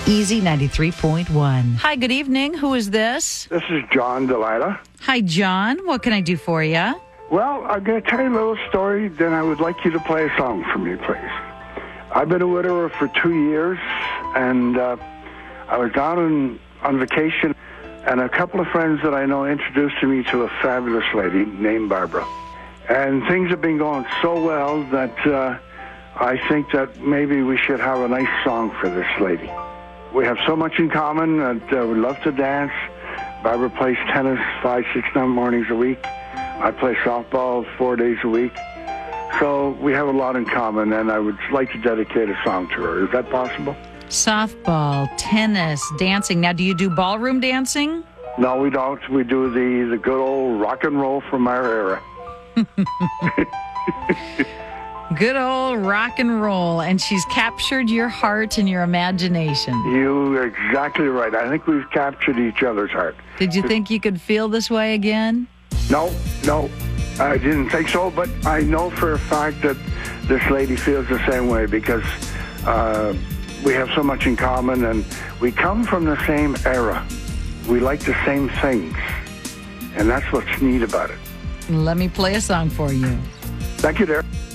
Easy 93.1. Hi, good evening. Who is this? This is John Delilah. Hi, John. What can I do for you? Well, I'm going to tell you a little story, then I would like you to play a song for me, please. I've been a widower for 2 years, and I was down on vacation, and a couple of friends that I know introduced me to a fabulous lady named Barbara. And things have been going so well that I think that maybe we should have a nice song for this lady. We have so much in common that we love to dance. Barbara plays tennis 5, 6, 9 mornings a week. I play softball 4 days a week. So we have a lot in common, and I would like to dedicate a song to her. Is that possible? Softball, tennis, dancing. Now, do you do ballroom dancing? No, we don't. We do the good old rock and roll from our era. Good old rock and roll, and she's captured your heart and your imagination. You're exactly right. I think we've captured each other's heart. Did you think you could feel this way again? No, I didn't think so, but I know for a fact that this lady feels the same way because we have so much in common, and we come from the same era. We like the same things, and that's what's neat about it. Let me play a song for you. Thank you, dear.